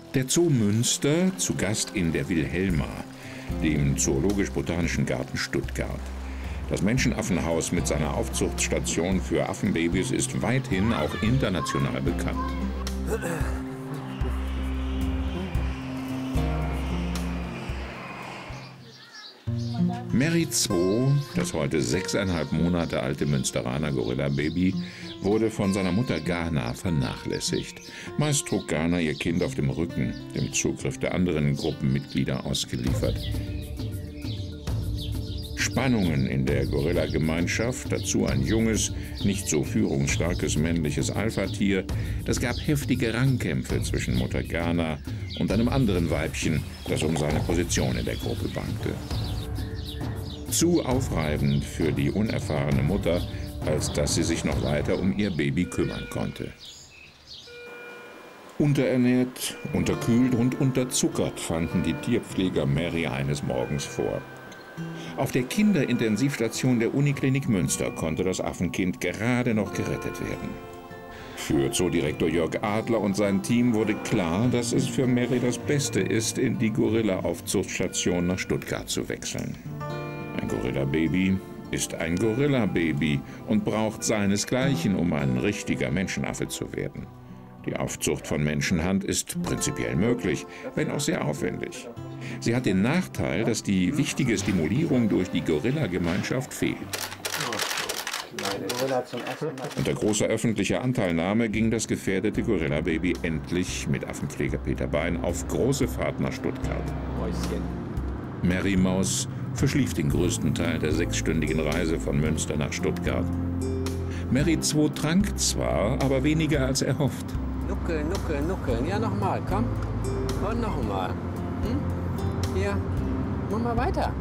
Der Zoo Münster, zu Gast in der Wilhelma, dem Zoologisch-Botanischen Garten Stuttgart. Das Menschenaffenhaus mit seiner Aufzuchtstation für Affenbabys ist weithin auch international bekannt. Mary 2, das heute 6,5 Monate alte Münsteraner Gorilla-Baby, wurde von seiner Mutter Ghana vernachlässigt. Meist trug Ghana ihr Kind auf dem Rücken, dem Zugriff der anderen Gruppenmitglieder ausgeliefert. Spannungen in der Gorilla-Gemeinschaft, dazu ein junges, nicht so führungsstarkes männliches Alpha-Tier, das gab heftige Rangkämpfe zwischen Mutter Ghana und einem anderen Weibchen, das um seine Position in der Gruppe bangte. Zu aufreibend für die unerfahrene Mutter, als dass sie sich noch weiter um ihr Baby kümmern konnte. Unterernährt, unterkühlt und unterzuckert fanden die Tierpfleger Mary eines Morgens vor. Auf der Kinderintensivstation der Uniklinik Münster konnte das Affenkind gerade noch gerettet werden. Für Zoodirektor Jörg Adler und sein Team wurde klar, dass es für Mary das Beste ist, in die Gorilla-Aufzuchtstation nach Stuttgart zu wechseln. Ein Gorilla-Baby ist ein Gorilla-Baby und braucht seinesgleichen, um ein richtiger Menschenaffe zu werden. Die Aufzucht von Menschenhand ist prinzipiell möglich, wenn auch sehr aufwendig. Sie hat den Nachteil, dass die wichtige Stimulierung durch die Gorilla-Gemeinschaft fehlt. Unter großer öffentlicher Anteilnahme ging das gefährdete Gorilla-Baby endlich mit Affenpfleger Peter Bein auf große Fahrt nach Stuttgart. Mary Maus verschlief den größten Teil der 6-stündigen Reise von Münster nach Stuttgart. Mary 2 trank zwar, aber weniger als erhofft. Nuckeln, nuckeln, nuckeln. Ja, nochmal, komm. Und nochmal. Hier, mach mal weiter.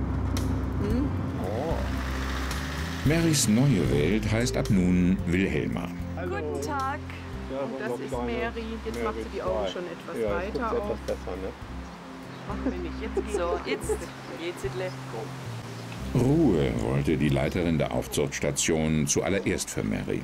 Marys neue Welt heißt ab nun Wilhelma. Hallo. Guten Tag. Ja, und das ist Mary. Jetzt macht sie die Augen schon etwas weiter auf. Etwas besser, ne? Wenn nicht, jetzt geht's. So, jetzt geht's. Ruhe wollte die Leiterin der Aufzuchtstation zuallererst für Mary.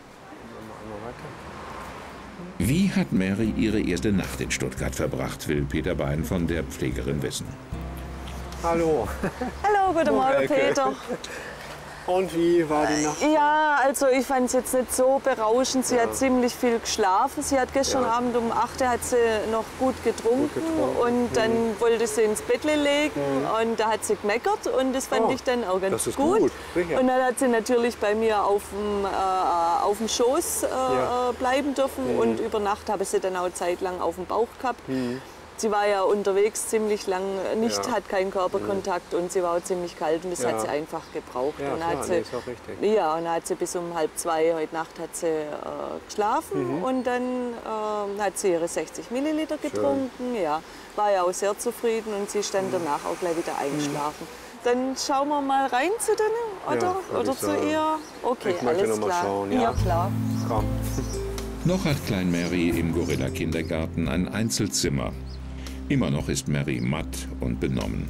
Wie hat Mary ihre erste Nacht in Stuttgart verbracht, will Peter Bein von der Pflegerin wissen. Hallo. Hallo, guten Morgen, Peter. Und wie war die Nacht? Ja, also ich fand es jetzt nicht so berauschend. Sie hat ziemlich viel geschlafen. Sie hat gestern Abend um 8 Uhr hat sie noch gut getrunken und dann wollte sie ins Bett legen und da hat sie gemeckert und das fand ich dann auch ganz gut. Und dann hat sie natürlich bei mir auf dem Schoß bleiben dürfen und über Nacht habe ich sie dann auch zeitlang auf dem Bauch gehabt. Sie war ja unterwegs ziemlich lang, hat keinen Körperkontakt und sie war auch ziemlich kalt und das hat sie einfach gebraucht. Ja, und klar, hat sie, ist auch richtig. Ja, und dann hat sie bis um 1:30 heute Nacht hat sie, geschlafen und dann hat sie ihre 60 Milliliter getrunken. Ja, war ja auch sehr zufrieden und sie ist dann danach auch gleich wieder eingeschlafen. Dann schauen wir mal rein zu denen, oder zu ihr. Okay, ich möchte alles noch mal klar. schauen, Ja, klar. Komm. Noch hat Klein Mary im Gorilla-Kindergarten ein Einzelzimmer. Immer noch ist Mary matt und benommen.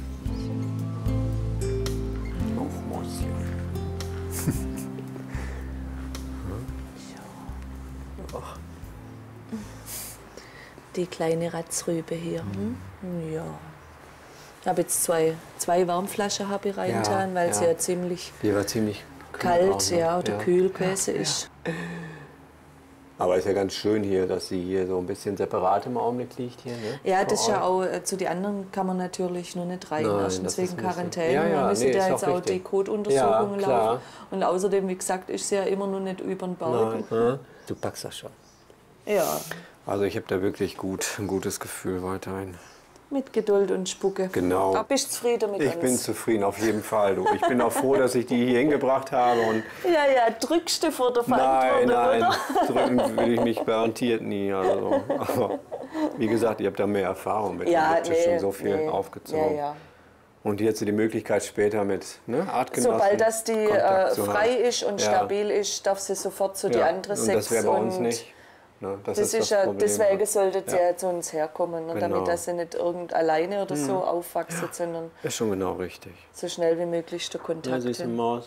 Oh, Mäuschen. Die kleine Ratzrübe hier. Ja. Ich habe jetzt zwei Warmflaschen reingetan, weil sie ja ziemlich Die war ziemlich kalt oder kühl gewesen ist. Aber ist ja ganz schön hier, dass sie hier so ein bisschen separat im Augenblick liegt hier. Ne? Ja, das ist ja auch, zu den anderen kann man natürlich nur nicht rein, Nein, erstens das wegen ist ein bisschen- Quarantäne, Ja, ja, dann müssen nee, ja ist jetzt auch auch richtig. die Kotuntersuchungen Ja, klar. laufen. Und außerdem, wie gesagt, ist sie ja immer noch nicht über den Berg. Nein, du packst das schon. Ja, Also ich habe da wirklich ein gutes Gefühl weiterhin. mit Geduld und Spucke. Genau. Da bist du zufrieden mit Ich uns. bin zufrieden, auf jeden Fall. Du. Ich bin auch froh, dass ich die hier hingebracht habe. Und Ja, drückst du vor der nein, Verantwortung, drücken will ich mich garantiert nie. Also, aber wie gesagt, ihr habt da mehr Erfahrung mit. Ja, Ihr habt schon so viel aufgezogen. Ja. Und jetzt die Möglichkeit später mit Artgenossen. Sobald das die Kontakt zu frei haben. ist und stabil ist, darf sie sofort zu die andere Und Sex. das wäre bei uns nicht. Ne, Das ist ja, Problem. deswegen sollte sie ja zu uns herkommen, und Genau. damit dass sie nicht irgend alleine oder so aufwachsen, sondern Ist schon genau richtig. so schnell wie möglich der Ja, Kontakt süße hin. Maus.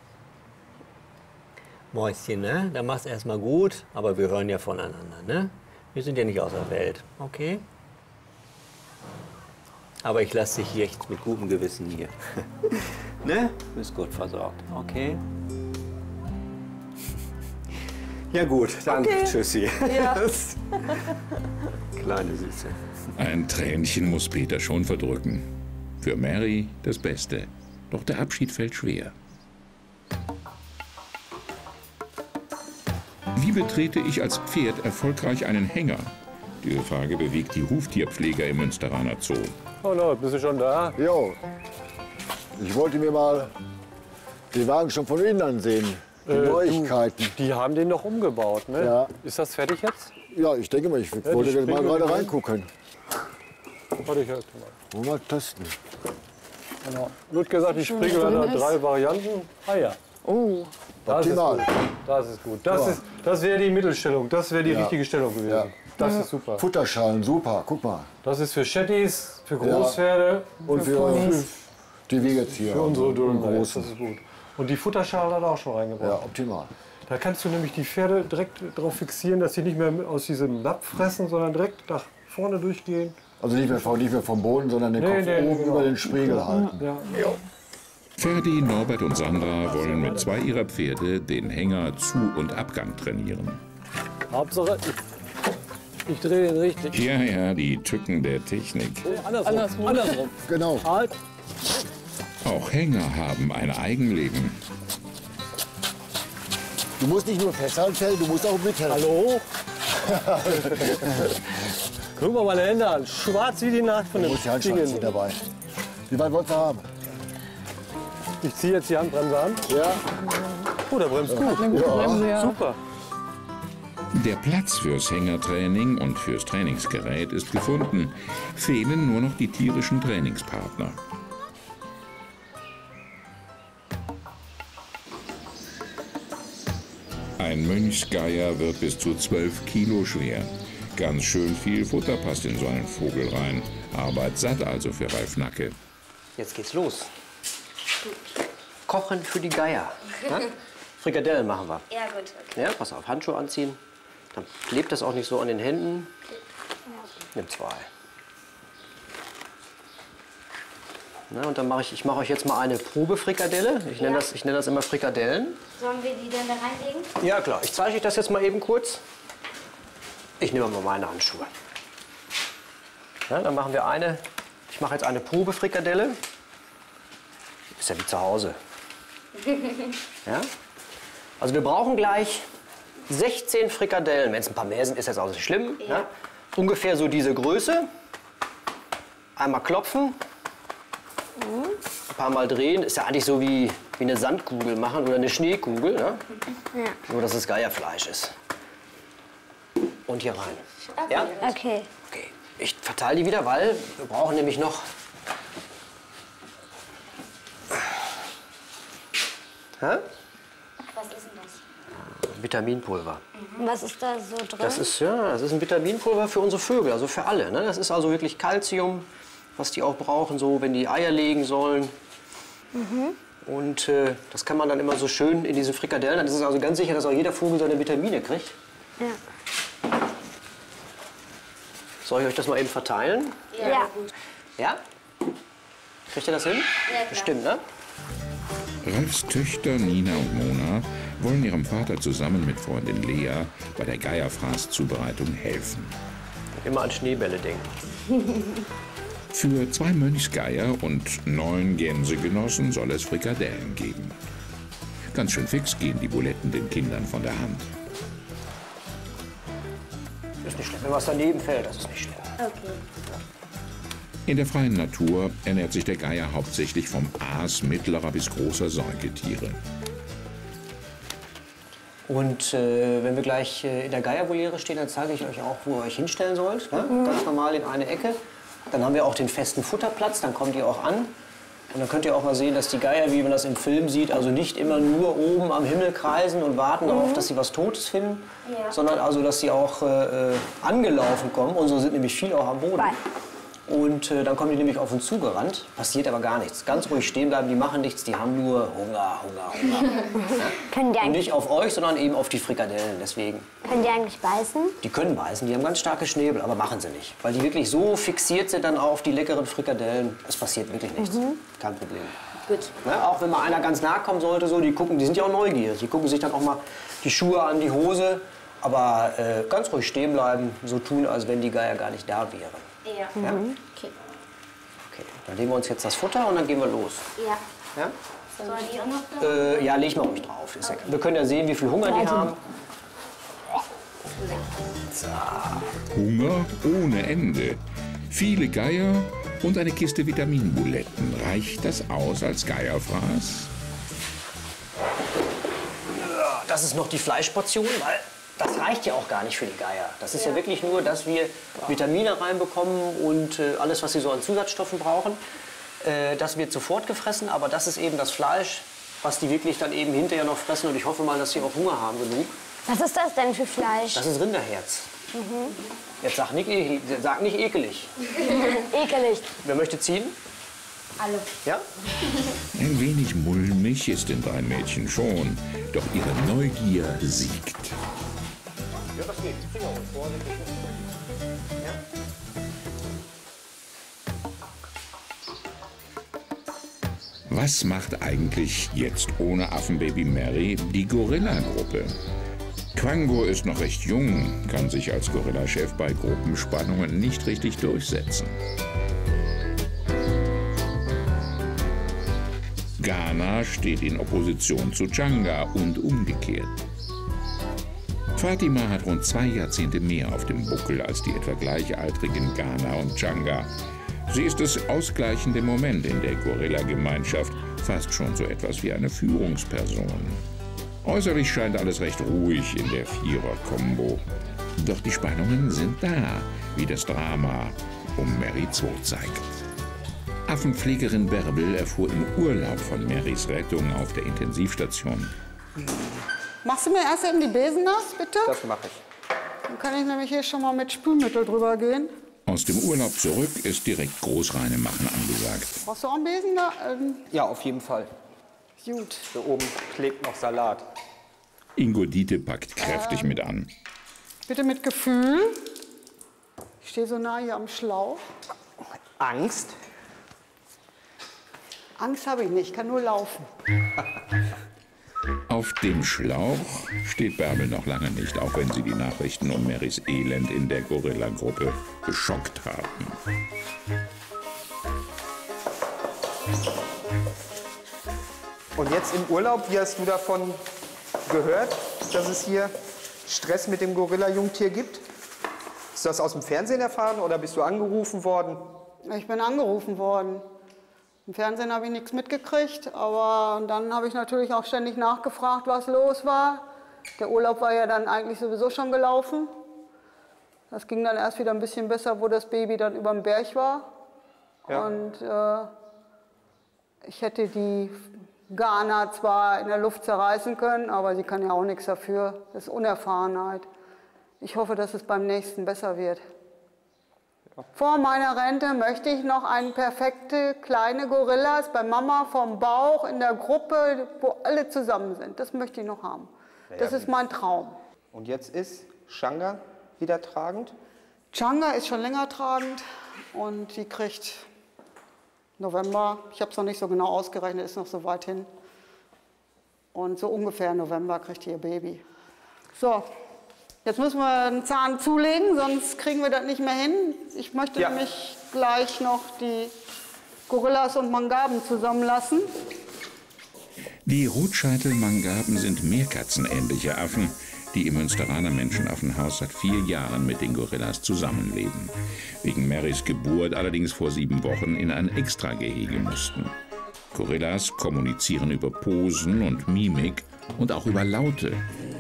Mäuschen, ne? Da machst du erstmal gut, aber wir hören ja voneinander, ne? Wir sind ja nicht aus der Welt, okay? Aber ich lasse dich hier echt mit gutem Gewissen hier. Ne? Du bist gut versorgt, okay? Ja gut, dann tschüssi. Ja. Kleine Süße. Ein Tränchen muss Peter schon verdrücken. Für Mary das Beste. Doch der Abschied fällt schwer. Wie betrete ich als Pferd erfolgreich einen Hänger? Diese Frage bewegt die Huftierpfleger im Münsteraner Zoo. Oh Leute, bist du schon da? Jo, ich wollte mir mal den Wagen schon von innen ansehen. Die Neuigkeiten. Die haben den noch umgebaut, ne? Ja. Ist das fertig jetzt? Ja, ich denke mal, ich wollte die mal Spiegel gerade rein. reingucken. Warte, ich mal. Wollen wir mal testen. Genau. Ludger sagt, die Spriegel hat da 3 Varianten. Ah ja. Oh, Das ist Optimal. gut. Das ist gut. Das wäre die Mittelstellung. Das wäre die richtige Stellung gewesen. Ja. Das ist super. Futterschalen, super, guck mal. Das ist für Chattis, für Großpferde Und für die wir jetzt hier für haben, unsere die Düllen. Das großen. ist gut. Und die Futterschale hat er auch schon reingebracht. Ja, optimal. Da kannst du nämlich die Pferde direkt darauf fixieren, dass sie nicht mehr aus diesem Napf fressen, sondern direkt nach vorne durchgehen. Also nicht mehr vom Boden, sondern den Kopf oben genau. über den Spiegel halten. Ja. Ferdi, Norbert und Sandra wollen mit 2 ihrer Pferde den Hänger Zu- und Abgang trainieren. Hauptsache, ich drehe den richtig. Ja, ja, die Tücken der Technik. Andersrum. Genau. Halt. Auch Hänger haben ein Eigenleben. Du musst nicht nur festhalten, Fell, du musst auch mithelfen. Hallo? Guck mal meine Hände an. Schwarz wie die Nacht von Du dem musst die Handschellen Ding. dabei. Wie weit wolltest du haben? Ich ziehe jetzt die Handbremse an. Ja. Oh, der bremst gut. Super. Der Platz fürs Hängertraining und fürs Trainingsgerät ist gefunden. Fehlen nur noch die tierischen Trainingspartner. Ein Mönchsgeier wird bis zu 12 Kilo schwer. Ganz schön viel Futter passt in so einen Vogel rein. Arbeit satt also für Ralf Nacke. Jetzt geht's los. Kochen für die Geier. Ja? Frikadellen machen wir. Ja, gut. Okay. Ja, pass auf, Handschuhe anziehen. Dann klebt das auch nicht so an den Händen. Nimm 2. Na, und dann mache ich mache euch jetzt mal eine Probefrikadelle. Ich nenne das immer Frikadellen. Sollen wir die dann da reinlegen? Ja klar, ich zeige euch das jetzt mal eben kurz. Ich nehme mal meine Handschuhe. Ja, dann machen wir ich mache jetzt eine Probefrikadelle. Ist ja wie zu Hause. Ja? Also wir brauchen gleich 16 Frikadellen. Wenn es ein paar mehr sind, ist das auch nicht schlimm. Ja. Ja? Ungefähr so diese Größe. Einmal klopfen. Ein paar Mal drehen. Ist ja eigentlich so wie eine Sandkugel machen oder eine Schneekugel. Ne? Ja. Nur, dass es Geierfleisch ist. Und hier rein. Okay. Ja? Okay. Okay. Ich verteile die wieder, weil wir brauchen nämlich noch... Hä? Was ist denn das? Vitaminpulver. Was ist da so drin? Das ist ein Vitaminpulver für unsere Vögel, also für alle. Ne? Das ist also wirklich Calcium, was die auch brauchen, so wenn die Eier legen sollen. Und das kann man dann immer so schön in diese Frikadellen. Dann ist es also ganz sicher, dass auch jeder Vogel seine Vitamine kriegt. Ja. Soll ich euch das mal eben verteilen? Ja. Ja? Kriegt ihr das hin? Ja, klar. Bestimmt, ne? Ralfs Töchter Nina und Mona wollen ihrem Vater zusammen mit Freundin Lea bei der Geierfraßzubereitung helfen. Immer an Schneebälle denken. Für 2 Mönchsgeier und 9 Gänsegenossen soll es Frikadellen geben. Ganz schön fix gehen die Buletten den Kindern von der Hand. Ist nicht schlimm. Wenn was daneben fällt, das ist nicht schlimm. Okay. In der freien Natur ernährt sich der Geier hauptsächlich vom Aas mittlerer bis großer Säugetiere. Und wenn wir gleich in der Geiervoliere stehen, dann zeige ich euch auch, wo ihr euch hinstellen sollt. Ne? Ganz normal in eine Ecke. Dann haben wir auch den festen Futterplatz, dann kommt ihr auch an. Und dann könnt ihr auch mal sehen, dass die Geier, wie man das im Film sieht, also nicht immer nur oben am Himmel kreisen und warten darauf, dass sie was Totes finden, sondern also, dass sie auch angelaufen kommen. Unsere sind nämlich viel auch am Boden. Und dann kommen die nämlich auf uns zugerannt, passiert aber gar nichts. Ganz ruhig stehen bleiben, die machen nichts, die haben nur Hunger, Hunger, Hunger. Können die Und eigentlich, nicht auf euch, sondern eben auf die Frikadellen, deswegen. können die eigentlich beißen? Die können beißen, die haben ganz starke Schnäbel, aber machen sie nicht. Weil die wirklich so fixiert sind dann auf die leckeren Frikadellen, es passiert wirklich nichts. Kein Problem. Gut. Ne, auch wenn mal einer ganz nah kommen sollte, so, die sind ja auch neugierig. Die gucken sich dann auch mal die Schuhe an, die Hose. Aber ganz ruhig stehen bleiben, so tun, als wenn die Geier gar nicht da wären. Ja. Ja? Okay. Okay, dann legen wir uns jetzt das Futter und dann gehen wir los. Ja. Ja, Sollen die auch noch da? ja leg mal ruhig drauf. Ist ja, wir können ja sehen, wie viel Hunger die haben. Hunger ohne Ende. Viele Geier und eine Kiste Vitaminbuletten. Reicht das aus als Geierfraß? Das ist noch die Fleischportion, weil das reicht ja auch gar nicht für die Geier. Das ist ja wirklich nur, dass wir Vitamine reinbekommen und alles, was sie so an Zusatzstoffen brauchen. Das wird sofort gefressen, aber das ist eben das Fleisch, was die wirklich dann eben hinterher noch fressen. Und ich hoffe mal, dass sie auch Hunger haben genug. Was ist das denn für Fleisch? Das ist Rinderherz. Jetzt sag nicht ekelig. Ekelig. Wer möchte ziehen? Alle. Ja? Ein wenig mulmig ist den drei Mädchen schon, doch ihre Neugier siegt. Ja, das geht. Finger hoch, vorsichtig. Ja? Was macht eigentlich jetzt ohne Affenbaby Mary die Gorilla-Gruppe? Quango ist noch recht jung, kann sich als Gorilla-Chef bei Gruppenspannungen nicht richtig durchsetzen. Ghana steht in Opposition zu Changa und umgekehrt. Fatima hat rund 2 Jahrzehnte mehr auf dem Buckel als die etwa gleichaltrigen Ghana und Changa. Sie ist das ausgleichende Moment in der Gorilla-Gemeinschaft, fast schon so etwas wie eine Führungsperson. Äußerlich scheint alles recht ruhig in der Vierer-Kombo. Doch die Spannungen sind da, wie das Drama um Mary 2 zeigt. Affenpflegerin Bärbel erfuhr im Urlaub von Marys Rettung auf der Intensivstation. Machst du mir erst eben die Besen nass, bitte? Das mache ich. Dann kann ich nämlich hier schon mal mit Spülmittel drüber gehen. Aus dem Urlaub zurück ist direkt Großreine machen angesagt. Brauchst du auch einen Besen da? Ja, auf jeden Fall. Gut. Hier oben klebt noch Salat. Ingo Diete packt kräftig mit an. Bitte mit Gefühl. Ich stehe so nah hier am Schlauch. Angst? Angst habe ich nicht, ich kann nur laufen. Auf dem Schlauch steht Bärbel noch lange nicht, auch wenn sie die Nachrichten um Marys Elend in der Gorilla-Gruppe geschockt haben. Und jetzt im Urlaub, wie hast du davon gehört, dass es hier Stress mit dem Gorilla-Jungtier gibt? Hast du das aus dem Fernsehen erfahren oder bist du angerufen worden? Ich bin angerufen worden. Im Fernsehen habe ich nichts mitgekriegt, aber dann habe ich natürlich auch ständig nachgefragt, was los war. Der Urlaub war ja dann eigentlich sowieso schon gelaufen. Das ging dann erst wieder ein bisschen besser, wo das Baby dann über dem Berg war. Ja. Und ich hätte die Ghana zwar in der Luft zerreißen können, aber sie kann ja auch nichts dafür. Das ist Unerfahrenheit. Ich hoffe, dass es beim nächsten besser wird. Vor meiner Rente möchte ich noch eine perfekte kleine Gorillas bei Mama vom Bauch in der Gruppe, wo alle zusammen sind. Das möchte ich noch haben. Das ist mein Traum. Und jetzt ist Changa wieder tragend? Changa ist schon länger tragend und die kriegt November. Ich habe es noch nicht so genau ausgerechnet, ist noch so weit hin. Und so ungefähr im November kriegt die ihr Baby. So. Jetzt müssen wir einen Zahn zulegen, sonst kriegen wir das nicht mehr hin. Ich möchte nämlich gleich noch die Gorillas und Mangaben zusammenlassen. Die Rotscheitel-Mangaben sind meerkatzenähnliche Affen, die im Münsteraner Menschenaffenhaus seit 4 Jahren mit den Gorillas zusammenleben. Wegen Marys Geburt allerdings vor 7 Wochen in ein Extragehege mussten. Gorillas kommunizieren über Posen und Mimik und auch über Laute.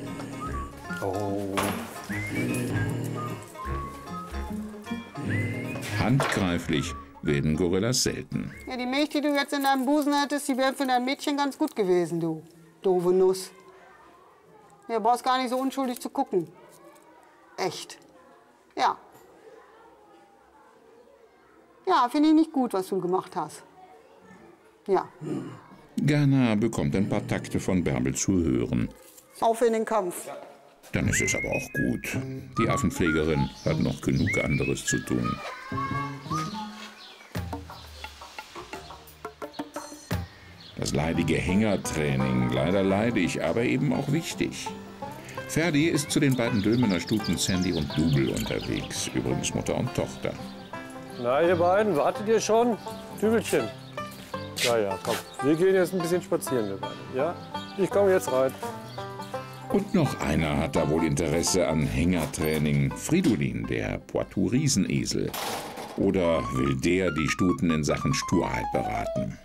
Handgreiflich werden Gorillas selten. Ja, die Milch, die du jetzt in deinem Busen hättest, die wäre für dein Mädchen ganz gut gewesen, du doofe Nuss. Ja, brauchst gar nicht so unschuldig zu gucken. Echt. Ja. Ja, finde ich nicht gut, was du gemacht hast. Ja, Gerner bekommt ein paar Takte von Bärbel zu hören. auf in den Kampf. Dann ist es aber auch gut. Die Affenpflegerin hat noch genug anderes zu tun. Das leidige Hängertraining, leider leidig, aber eben auch wichtig. Ferdi ist zu den beiden Dülmener Stuten Sandy und Double unterwegs, übrigens Mutter und Tochter. Na, ihr beiden, wartet ihr schon? Dübelchen. Ja, komm. Wir gehen jetzt ein bisschen spazieren, wir beiden. Ja? Ich komme jetzt rein. Und noch einer hat da wohl Interesse an Hängertraining. Fridolin, der Poitou-Riesenesel. Oder will der die Stuten in Sachen Sturheit beraten?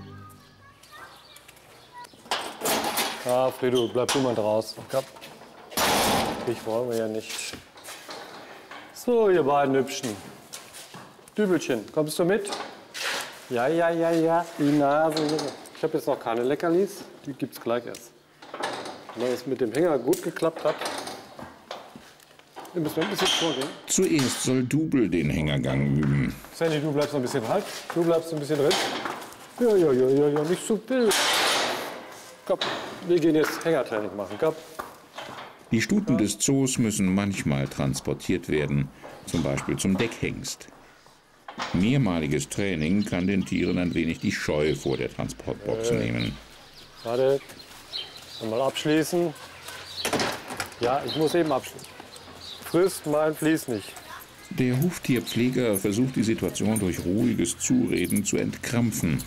Ah, Frido, bleib du mal draußen. Komm. Ich wollen wir ja nicht. So, ihr beiden Hübschen. Dübelchen, kommst du mit? Ja. Die Nase. Ich habe jetzt noch keine Leckerlis. Die gibt's gleich erst. Wenn es mit dem Hänger gut geklappt hat, dann müssen wir ein bisschen vorgehen. Zuerst soll Double den Hängergang üben. Sandy, du bleibst noch ein bisschen halt. Du bleibst ein bisschen drin. Ja, nicht zu wild. Komm, wir gehen jetzt Hängertraining machen. Komm. Die Stuten des Zoos müssen manchmal transportiert werden, zum Beispiel zum Deckhengst. Mehrmaliges Training kann den Tieren ein wenig die Scheu vor der Transportbox nehmen. Warte, mal abschließen. Ja, ich muss eben abschließen. Frisst mein Vlies nicht. Der Huftierpfleger versucht die Situation durch ruhiges Zureden zu entkrampfen.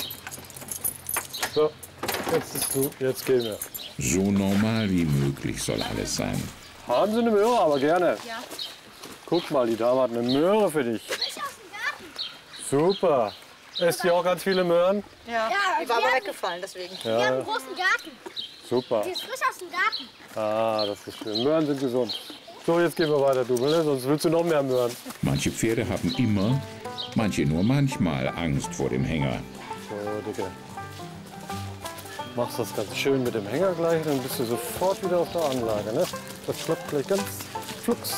So, jetzt gehen wir. So normal wie möglich soll alles sein. Haben Sie eine Möhre, aber gerne. Ja. Guck mal, die Dame hat eine Möhre für dich. Super. Esst ihr auch ganz viele Möhren? Ja, die war aber weggefallen, deswegen. Ja. Wir haben einen großen Garten. Super. Die ist frisch aus dem Garten. Ah, das ist schön. Möhren sind gesund. So, jetzt gehen wir weiter, du, ne? Sonst willst du noch mehr Möhren. Manche Pferde haben immer, manche nur manchmal Angst vor dem Hänger. So, Dicke. Machst das ganz schön mit dem Hänger gleich, dann bist du sofort wieder auf der Anlage, ne? Das klappt gleich ganz flugs.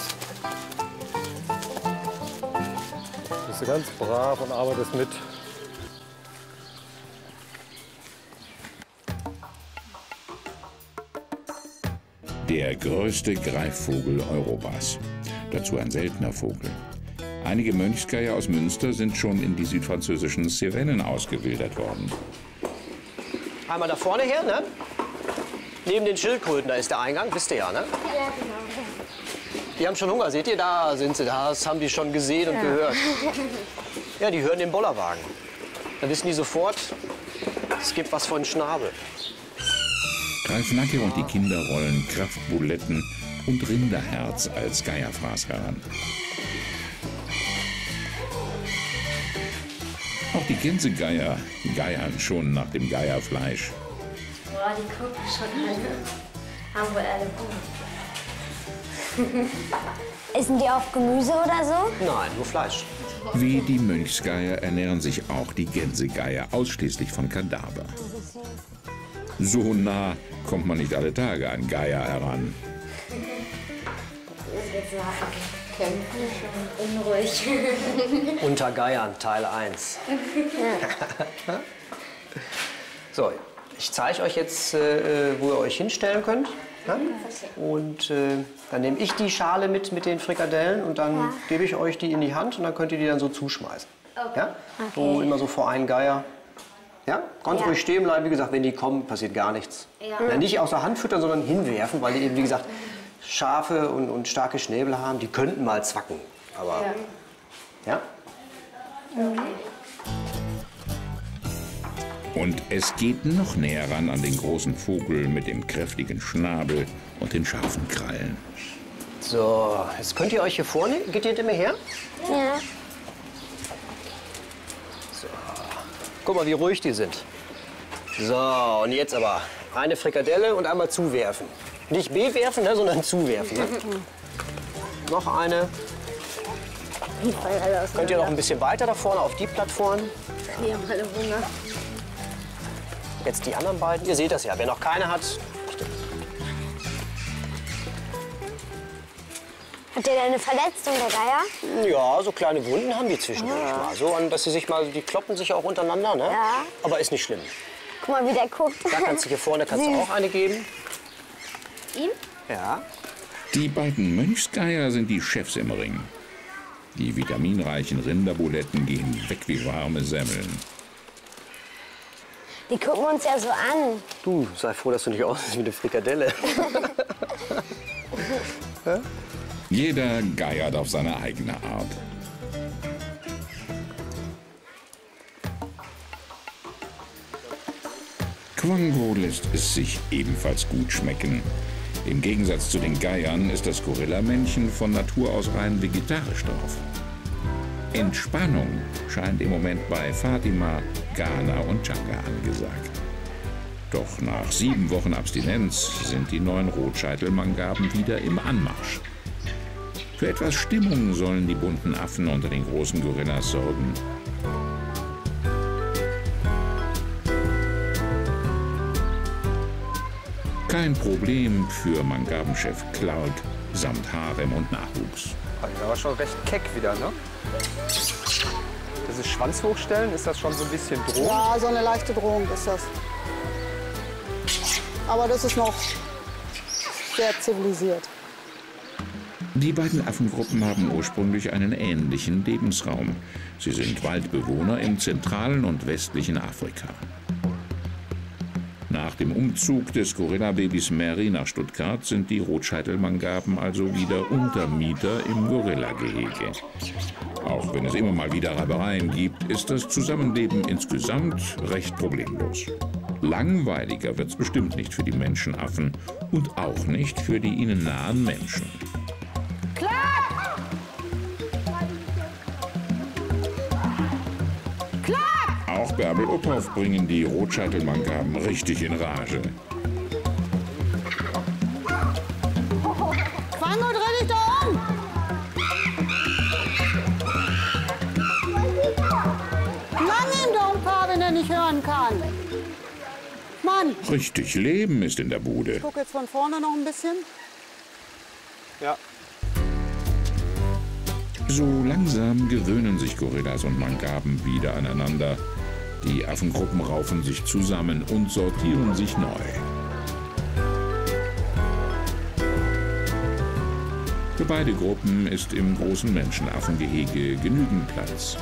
Bist du ganz brav und arbeitest mit. Der größte Greifvogel Europas. Dazu ein seltener Vogel. Einige Mönchsgeier aus Münster sind schon in die südfranzösischen Cevennen ausgewildert worden. Einmal da vorne her, ne? Neben den Schildkröten, da ist der Eingang, wisst ihr ja, ne? Ja, genau. Die haben schon Hunger, seht ihr, da sind sie, das haben die schon gesehen und gehört. Ja, die hören den Bollerwagen. Dann wissen die sofort, es gibt was von Schnabel. Ralf Nacke und die Kinder rollen Kraftbuletten und Rinderherz als Geierfraß heran. Auch die Gänsegeier geiern schon nach dem Geierfleisch. Boah, die gucken schon alle. Haben wohl alle Hunger. Essen die auch Gemüse oder so? Nein, nur Fleisch. Wie die Mönchsgeier ernähren sich auch die Gänsegeier ausschließlich von Kadaver. So nah kommt man nicht alle Tage an Geier heran. Kämpfen, unruhig. Unter Geiern, Teil 1. So, ich zeige euch jetzt, wo ihr euch hinstellen könnt. Ja? Und dann nehme ich die Schale mit den Frikadellen und dann gebe ich euch die in die Hand und dann könnt ihr die dann so zuschmeißen. Okay. Ja? So immer so vor einen Geier. Ja? Ganz ruhig stehen bleiben. Wie gesagt, wenn die kommen, passiert gar nichts. Ja. Ja, nicht aus der Hand füttern, sondern hinwerfen, weil die eben, wie gesagt, scharfe und starke Schnäbel haben. Die könnten mal zwacken. Aber ja? Und es geht noch näher ran an den großen Vogel mit dem kräftigen Schnabel und den scharfen Krallen. So, jetzt könnt ihr euch hier vorne, geht ihr hinter mir her? Ja. So. Guck mal, wie ruhig die sind. So, und jetzt aber eine Frikadelle und einmal zuwerfen. Nicht bewerfen, ne, sondern zuwerfen. Ne? Noch eine. Die fallen alle auseinander. Könnt ihr noch ein bisschen weiter da vorne auf die Plattform? Die haben alle Hunger. Jetzt die anderen beiden. Ihr seht das ja, wer noch keine hat. Hat der denn eine Verletzung, der Geier? Ja, so kleine Wunden haben die zwischendurch mal. So, und dass sie sich mal, die kloppen sich auch untereinander, ne? Ja. Aber ist nicht schlimm. Guck mal, wie der guckt. Da kannst du hier vorne kannst du auch eine geben. Ihm? Ja. Die beiden Mönchsgeier sind die Chefs im Ring. Die vitaminreichen Rinderbuletten gehen weg wie warme Semmeln. Die gucken uns ja so an. Du, sei froh, dass du nicht aussiehst wie eine Frikadelle. Jeder geiert auf seine eigene Art. Quango lässt es sich ebenfalls gut schmecken. Im Gegensatz zu den Geiern ist das Gorillamännchen von Natur aus rein vegetarisch drauf. Entspannung scheint im Moment bei Fatima, Ghana und Changa angesagt. Doch nach 7 Wochen Abstinenz sind die neuen Rotscheitel-Mangaben wieder im Anmarsch. Für etwas Stimmung sollen die bunten Affen unter den großen Gorillas sorgen. Kein Problem für Mangabenchef Clark samt Harem und Nachwuchs. Der war schon recht keck wieder, ne? Das ist Schwanz hochstellen, ist das schon so ein bisschen Drohung? Ja, so eine leichte Drohung ist das. Aber das ist noch sehr zivilisiert. Die beiden Affengruppen haben ursprünglich einen ähnlichen Lebensraum. Sie sind Waldbewohner im zentralen und westlichen Afrika. Nach dem Umzug des Gorilla-Babys Mary nach Stuttgart sind die Rotscheitel-Mangaben also wieder Untermieter im Gorilla-Gehege. Auch wenn es immer mal wieder Reibereien gibt, ist das Zusammenleben insgesamt recht problemlos. Langweiliger wird's bestimmt nicht für die Menschenaffen und auch nicht für die ihnen nahen Menschen. Clark! Clark! Auch Bärbel Uphoff bringen die Rotscheitel-Mangaben richtig in Rage. Quango, dreh dich doch um! Lang ihm doch ein paar, wenn er nicht hören kann. Mann! Richtig Leben ist in der Bude. Ich gucke jetzt von vorne noch ein bisschen. Ja. So langsam gewöhnen sich Gorillas und Mangaben wieder aneinander. Die Affengruppen raufen sich zusammen und sortieren sich neu. Für beide Gruppen ist im großen Menschenaffengehege genügend Platz.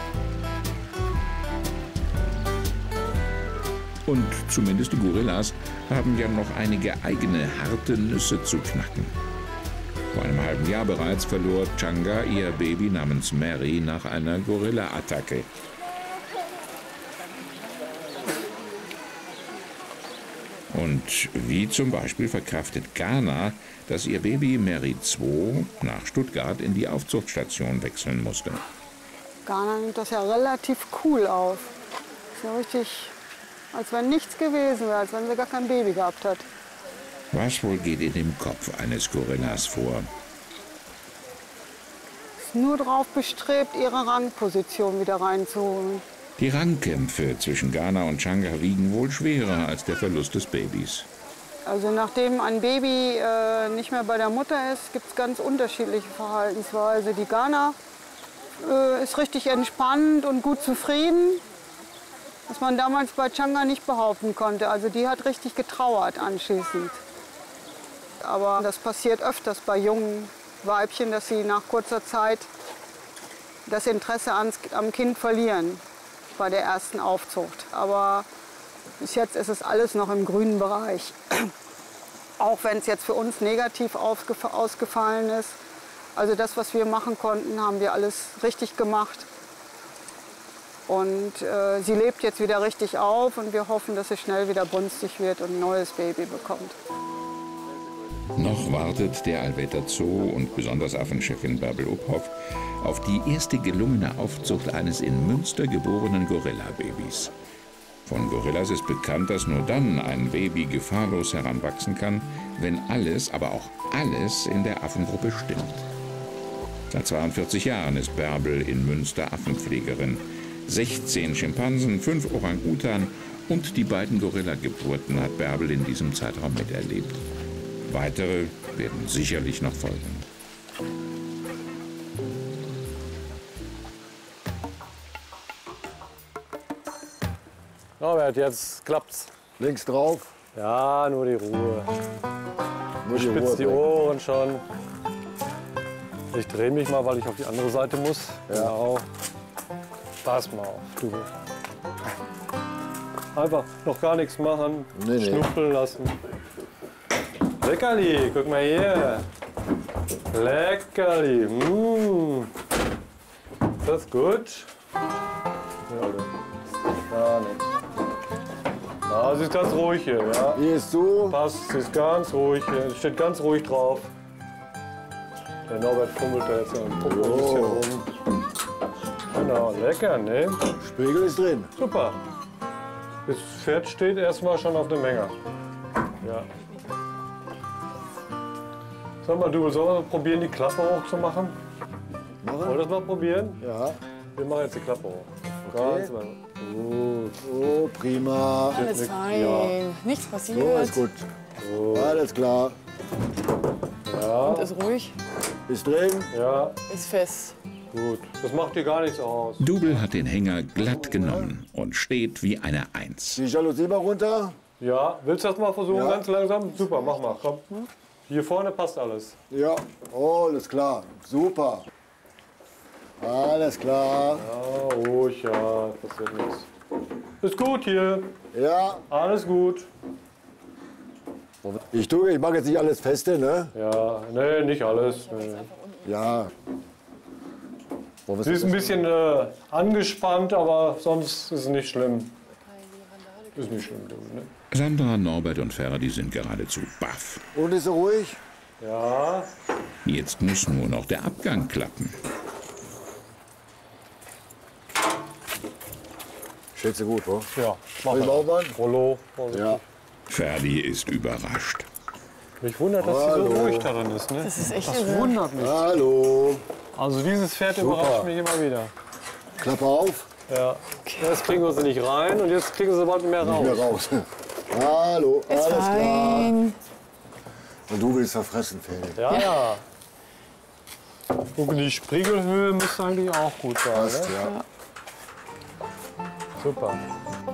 Und zumindest die Gorillas haben ja noch einige eigene harte Nüsse zu knacken. Vor einem halben Jahr bereits verlor Changa ihr Baby namens Mary nach einer Gorilla-Attacke. Und wie zum Beispiel verkraftet Ghana, dass ihr Baby Mary 2 nach Stuttgart in die Aufzuchtstation wechseln musste. Ghana nimmt das ja relativ cool auf. Ist ja richtig, als wenn nichts gewesen wäre, als wenn sie gar kein Baby gehabt hat. Was wohl geht in dem Kopf eines Gorillas vor? Ist nur darauf bestrebt, ihre Rangposition wieder reinzuholen. Die Rangkämpfe zwischen Ghana und Changa wiegen wohl schwerer als der Verlust des Babys. Also nachdem ein Baby nicht mehr bei der Mutter ist, gibt es ganz unterschiedliche Verhaltensweisen. Die Ghana ist richtig entspannt und gut zufrieden, was man damals bei Changa nicht behaupten konnte. Also die hat richtig getrauert anschließend. Aber das passiert öfters bei jungen Weibchen, dass sie nach kurzer Zeit das Interesse am Kind verlieren bei der ersten Aufzucht. Aber bis jetzt ist es alles noch im grünen Bereich. Auch wenn es jetzt für uns negativ ausgefallen ist. Also das, was wir machen konnten, haben wir alles richtig gemacht. Und sie lebt jetzt wieder richtig auf und wir hoffen, dass sie schnell wieder brunstig wird und ein neues Baby bekommt. Noch wartet der Allwetter Zoo und besonders Affenchefin Bärbel Uphoff auf die erste gelungene Aufzucht eines in Münster geborenen Gorilla-Babys. Von Gorillas ist bekannt, dass nur dann ein Baby gefahrlos heranwachsen kann, wenn alles, aber auch alles in der Affengruppe stimmt. Seit 42 Jahren ist Bärbel in Münster Affenpflegerin. 16 Schimpansen, 5 Orang-Utan und die beiden Gorilla-Geburten hat Bärbel in diesem Zeitraum miterlebt. Weitere werden sicherlich noch folgen. Norbert, jetzt klappt's. Links drauf. Ja, nur die Ruhe. Nur die Spitz Ruhe die bringen. Ohren schon. Ich drehe mich mal, weil ich auf die andere Seite muss. Ja. Genau. Pass mal auf, du. Einfach noch gar nichts machen, Nee. schnuppeln lassen. Leckerli, guck mal hier. Leckerli. Das ist gut. Ja, gar nichts. Ja, sie ist ganz ruhig hier, ja. Hier ist so. Passt, sie ist ganz ruhig hier. Sie steht ganz ruhig drauf. Der Norbert fummelt da jetzt am Popo ein bisschen rum. Genau, lecker, ne? Spiegel ist drin. Super. Das Pferd steht erstmal schon auf der Menge. Ja. Sag mal, du, sollen wir probieren, die Klappe hochzumachen? Wollen wir das mal probieren? Ja. Wir machen jetzt die Klappe hoch. Okay. Ganz mal. Gut. Oh, prima. Alles fein. Ja. Nichts passiert. So ist gut. Alles klar. Ja. Und ist ruhig. Ist drin. Ja. Ist fest. Gut. Das macht dir gar nichts aus. Double hat den Hänger glatt genommen und steht wie eine Eins. Die Jalousie mal runter. Ja. Willst du das mal versuchen, Ja. ganz langsam? Super, mach mal. Komm. Hier vorne passt alles. Ja. Oh, alles klar. Super. Alles klar. Ja, ruhig, ja. Passiert nichts. Ist gut hier. Ja. Alles gut. Ich mache jetzt nicht alles feste, ne? Ja, nee, nicht alles. Nee. Ja. Sie ist ein bisschen angespannt, aber sonst ist es nicht schlimm. Ist nicht schlimm, ne? Sandra, Norbert und Ferdi sind geradezu baff. Und ist sie ruhig? Ja. Jetzt muss nur noch der Abgang klappen. Steht sie gut, oder? Ja, Soll ich auch mal? Rollo. Ja. Ferdi ist überrascht. Mich wundert, dass sie Hallo. so ruhig darin ist. Ne? Das ist echt Das irre. wundert mich. Hallo. Also dieses Pferd Super. überrascht mich immer wieder. Klappe auf. Ja. Jetzt kriegen wir sie nicht rein und jetzt kriegen sie bald mehr raus. Nicht mehr raus. Hallo. Ist Alles klar. fein. Und du willst verfressen, Ferdi. Ja, ja. Gucken, die Spiegelhöhe müsste eigentlich auch gut sein. Passt, Ne? ja. Super.